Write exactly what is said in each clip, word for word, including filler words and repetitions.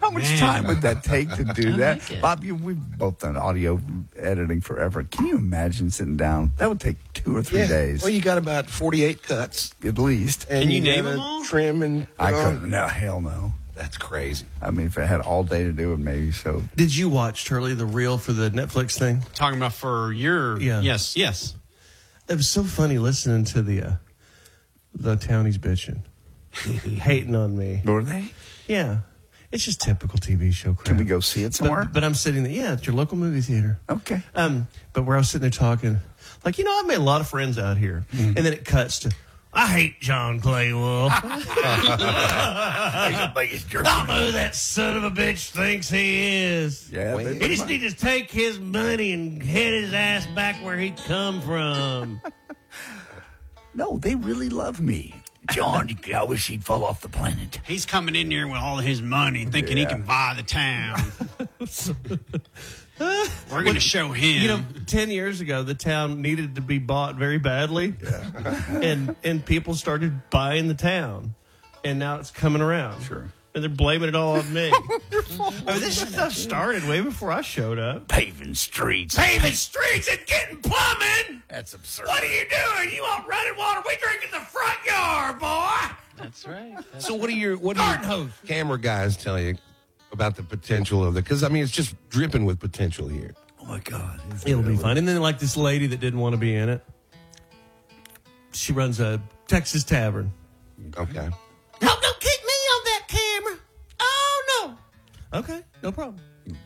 How much Man. time would that take to do I that? like it. Bob, you, we've both done audio editing forever. Can you imagine sitting down? That would take two or three Yeah. days, Well, you got about forty-eight cuts. at least. And Can you name gotta them all? Trim and I put on. couldn't. No, hell no. That's crazy. I mean, if I had all day to do it, maybe so. Did you watch, Turley, the reel for the Netflix thing? Talking about for your Yeah. yes, yes. It was so funny listening to the uh, the townies bitching, hating on me. Were they? Yeah, it's just typical T V show crap. Can we go see it somewhere? But, but I'm sitting there. Yeah, at your local movie theater. Okay. Um, but where I was sitting there talking, like, you know, I've made a lot of friends out here, and then it cuts to, I hate John Clay Wolf. I don't know who that son of a bitch thinks he is. Yeah, they He just needs to take his money and head his ass back where he come from. No, they really love me. John, I wish he'd fall off the planet. He's coming in here with all of his money, thinking he Yeah. can buy the town. We're going to show him. You know, ten years ago, the town needed to be bought very badly, and and people started buying the town, and now it's coming around. Sure. And they're blaming it all on me. I mean, this stuff started way before I showed up. Paving streets. Paving streets and getting plumbing. That's absurd. What are you doing? You want running water? We drink in the front yard, boy. That's right. That's So what do your what do Garden your hose. camera guys tell you about the potential of the? Because I mean, it's just dripping with potential here. Oh my God. It'll be fun. And then, like this lady that didn't want to be in it, she runs a Texas Tavern. Okay. No, don't kick me on that camera. Oh, no. Okay, no problem.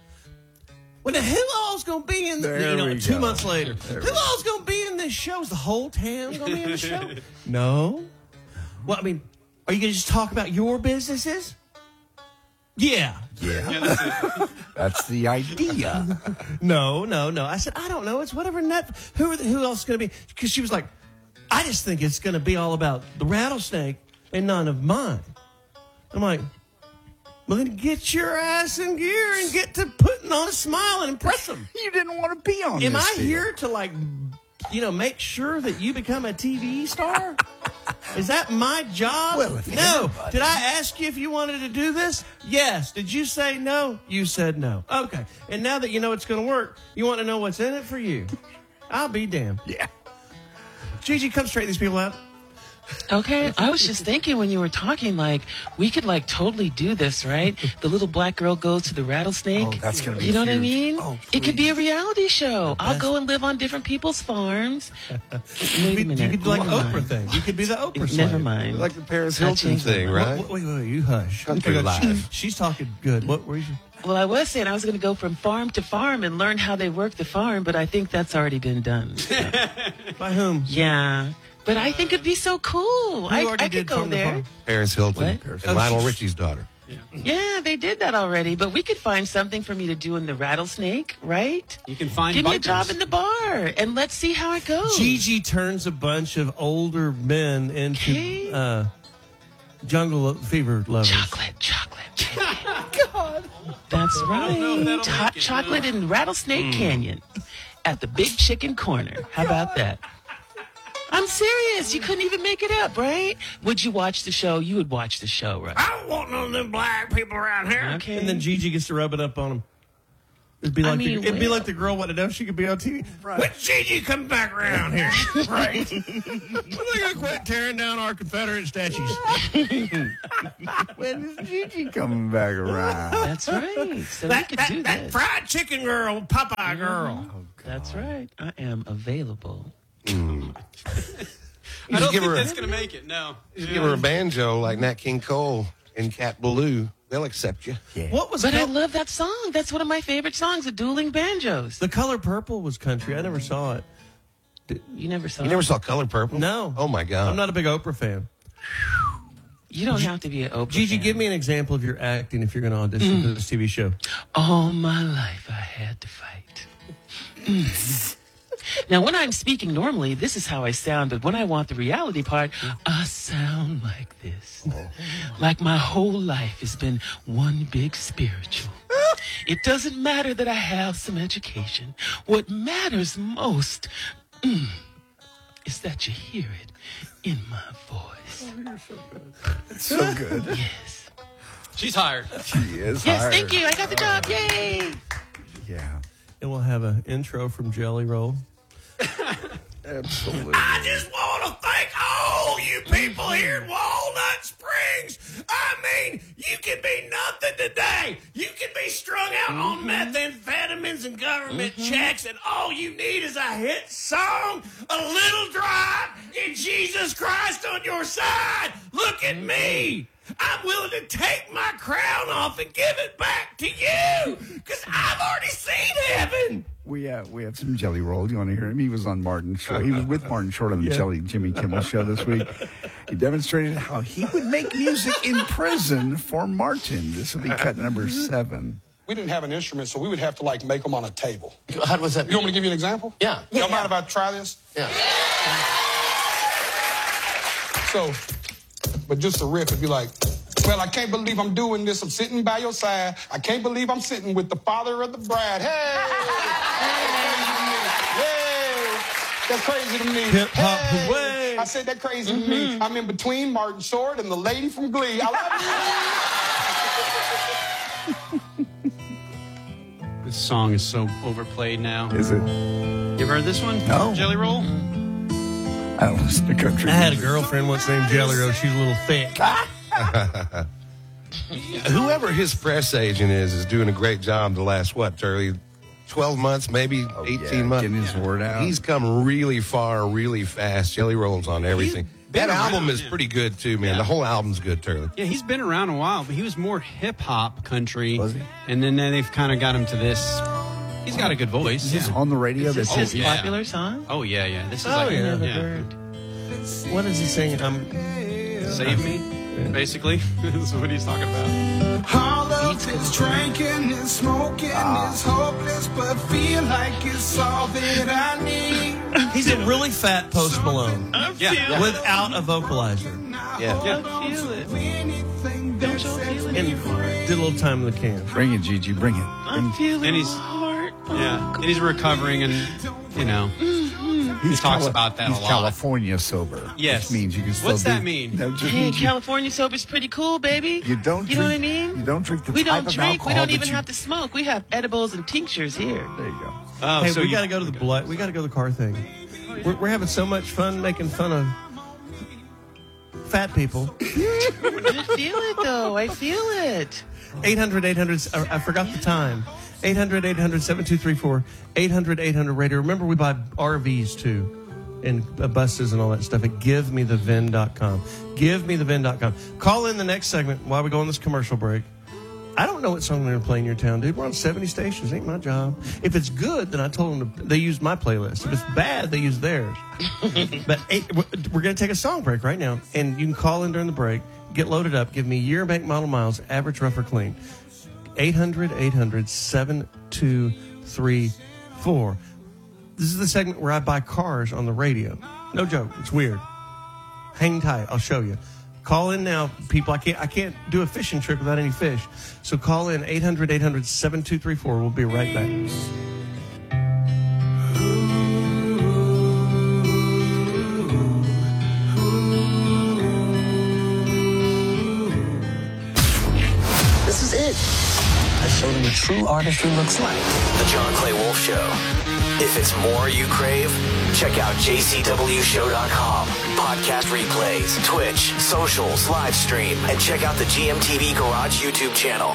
Well, now, who all's going to be in the, There you know, we two go. months later? Who all's going to be in this show? Is the whole town going to be in the show? No. Well, I mean, are you going to just talk about your businesses? Yeah. Yeah. That's the idea. No, no, no. I said, I don't know. It's whatever net. Who, are the, who else is going to be? Because she was like, I just think it's going to be all about the rattlesnake and none of mine. I'm like, well, then get your ass in gear and get to putting on a smile and impress them. You didn't want to be on Am this I deal. here to, like, you know, make sure that you become a T V star? Is that my job? Well, if no. anybody- Did I ask you if you wanted to do this? Yes. Did you say no? You said no. Okay. And now that you know it's going to work, you want to know what's in it for you? I'll be damned. Yeah. Gigi, come straighten these people out. Okay, I was just thinking when you were talking, like, we could, like, totally do this, right? The little black girl goes to the rattlesnake. Oh, that's gonna be You know what I huge. mean? Oh, it could be a reality show. I'll go and live on different people's farms. Wait a You minute. could do like an Never Oprah mind. thing. You could be the Oprah Never slave. mind. Like the Paris I Hilton changed my thing, mind. right? Wait, wait, wait, you hush. Country Oh my God, life. she- she's talking good. What were you? Well, I was saying I was going to go from farm to farm and learn how they work the farm, but I think that's already been done. So, By whom? yeah. But I think it'd be so cool. I, already I did could go Farm to there. Farm? Paris Hilton What? and Lionel Richie's daughter. Yeah, they did that already. But we could find something for me to do in the rattlesnake, right? you can find Give me a bikers. job in the bar, and let's see how it goes. Gigi turns a bunch of older men into Okay. uh, jungle fever lovers. Chocolate, chocolate. God. That's right. Hot chocolate in Rattlesnake Canyon at the Big Chicken Corner. How about that? I'm serious. You couldn't even make it up, right? Would you watch the show? You would watch the show, right? I don't want none of them black people around here. Okay. And then Gigi gets to rub it up on him. It'd be I like mean, the, it'd be well- like the girl wanted to know if she could be on T V. Right. When Gigi come back around here, right? We're gonna quit tearing down our Confederate statues. When is Gigi coming back around? That's right. So we could do this. fried chicken girl, Popeye girl. That's right. I am available. I don't give think her a- that's going to make it. No. You give her a banjo like Nat King Cole and Cat Ballou, they'll accept you. Yeah. What was But I col- love that song. That's one of my favorite songs, The Dueling Banjos. the color purple was country? I never saw it. You never saw You it? never saw Color Purple? No. Oh my God. I'm not a big Oprah fan. You don't have to be an Oprah Gigi, fan. give me an example of your acting if you're going to audition for this T V show. All my life I had to fight. Mm. Now, when I'm speaking normally, this is how I sound, but when I want the reality part, I sound like this. Like my whole life has been one big spiritual. It doesn't matter that I have some education. What matters most mm, is that you hear it in my voice. It's so good. Yes. She's hired. She is Yes, hired. thank you. I got the job. Yay! Yeah, And we'll have an intro from Jelly Roll. absolutely. I just want to thank all you people here in Walnut Springs. I mean, you can be nothing today. You can be strung out on methamphetamines and government checks, and all you need is a hit song, a little drive, and Jesus Christ on your side. Look at me. I'm willing to take my crown off and give it back to you, because I've already seen heaven. We uh, we have some Jelly Roll. You want to hear him? He was on Martin Short. He was with Martin Short on the Jelly Jimmy Kimmel show this week. He demonstrated how he would make music in prison for Martin. This will be cut number seven. We didn't have an instrument, so we would have to like make them on a table. How was that? You want me to give you an example? Yeah. Y'all mind if I try this? Yeah. So, but just a riff, it'd be like, well, I can't believe I'm doing this. I'm sitting by your side. I can't believe I'm sitting with the father of the bride. Hey! Hey! That's crazy to me. Hip hop Hey! away. I said that crazy to me. I'm in between Martin Short and the lady from Glee. I love you. This song is so overplayed now. Is it? You ever heard this one? No. Jelly Roll? I don't listen to country. I had a music. girlfriend once named Jelly Roll. She was a little thick. Whoever his press agent is is doing a great job the last, what, Charlie? twelve months, maybe Oh, eighteen yeah, months. getting his word out. He's come really far, really fast. Jelly Rolls on everything. been That album around, is yeah. pretty good, too, man. Yeah. The whole album's good, Charlie. Yeah, he's been around a while, but he was more hip hop country. Was he? And then they've kind of got him to this. He's got a good voice. Is this yeah. on the radio? Is this This his is yeah. popular song? Oh, yeah, yeah. This is Oh, like, yeah. Never yeah. heard. What is he singing? Um, Save me, basically. This is what he's talking about. All of this drinking and smoking is hopeless, but feel like it's all that I need. he's a really fat Post Malone Yeah. yeah. without a vocalizer. Yeah. I feel it. Anything that says And did a little time in the can. Bring it, Gigi. Bring it. I'm feeling And he's- my heart. Yeah. And he's recovering and, you know, he talks Cali- about that he's a lot. California sober. Yes. Which means you can still What's do- that mean? No, just Hey, means you, California sober's pretty cool, baby. you don't You know what I drink- mean? you don't drink the We type don't of drink. We alcohol don't that even you- have to smoke. We have edibles and tinctures here. There you go. Oh, Hey, so we you- got to go to the blood. We got to go to the car thing. We're, we're having so much fun making fun of fat people. I feel it, though. I feel it. eight hundred eight hundred I I forgot the time. eight hundred eight hundred seven two three four. eight hundred eight hundred radio. Remember, we buy R Vs too, and uh, buses and all that stuff at give me the vin dot com. give me the vin dot com. Call in the next segment while we go on this commercial break. I don't know what song they're going to play in your town, dude. We're on seventy stations. Ain't my job. If it's good, then I told them to, they use my playlist. If it's bad, they use theirs. But hey, we're going to take a song break right now, and you can call in during the break. Get loaded up. Give me year, make, model, miles, average, rough, or clean. eight hundred eight hundred seven two three four. This is the segment where I buy cars on the radio. No joke. It's weird. Hang tight. I'll show you. Call in now, people. I can't I can't do a fishing trip without any fish. So call in eight hundred eight hundred seven two three four. We'll be right back. This is it. I showed him what true artistry looks like. The John Clay Wolf Show. If it's more you crave, check out j c w show dot com. Podcast replays, Twitch, socials, live stream, and check out the G M T V Garage YouTube channel.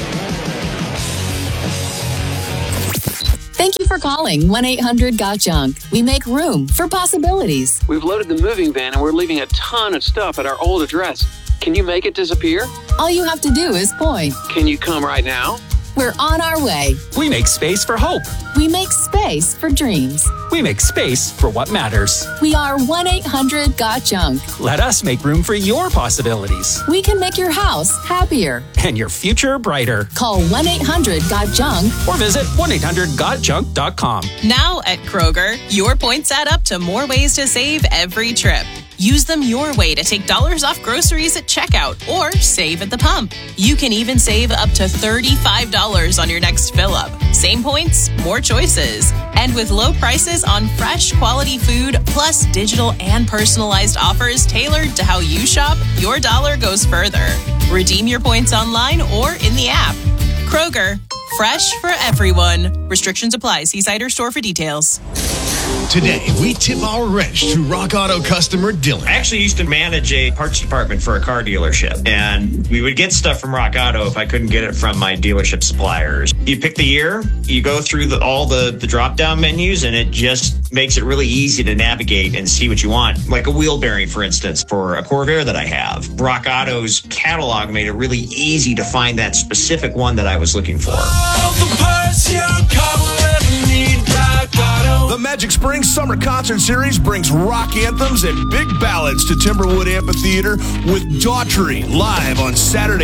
Thank you for calling one eight hundred got junk. We make room for possibilities. We've loaded the moving van and we're leaving a ton of stuff at our old address. Can you make it disappear? All you have to do is point. Can you come right now? We're on our way. We make space for hope. We make space for dreams. We make space for what matters. We are one eight hundred got junk. Let us make room for your possibilities We can make your house happier. and your future brighter. Call one eight hundred got junk. Or visit one eight hundred got junk dot com. Now at Kroger, your points add up to more ways to save every trip. Use them your way to take dollars off groceries at checkout or save at the pump. You can even save up to thirty-five dollars on your next fill up. Same points, more choices. And with low prices on fresh, quality food, plus digital and personalized offers tailored to how you shop, your dollar goes further. Redeem your points online or in the app. Kroger, fresh for everyone. Restrictions apply. See site or store for details. Today, we tip our wrench to Rock Auto customer Dylan. I actually used to manage a parts department for a car dealership, and we would get stuff from Rock Auto if I couldn't get it from my dealership suppliers. You pick the year, you go through the, all the, the drop-down menus, and it just makes it really easy to navigate and see what you want. Like a wheel bearing, for instance, for a Corvair that I have. Rock Auto's catalog made it really easy to find that specific one that I was looking for. All the parts your car will ever need, Rock Auto. The Magic Springs Summer Concert Series brings rock anthems and big ballads to Timberwood Amphitheater with Daughtry live on Saturday.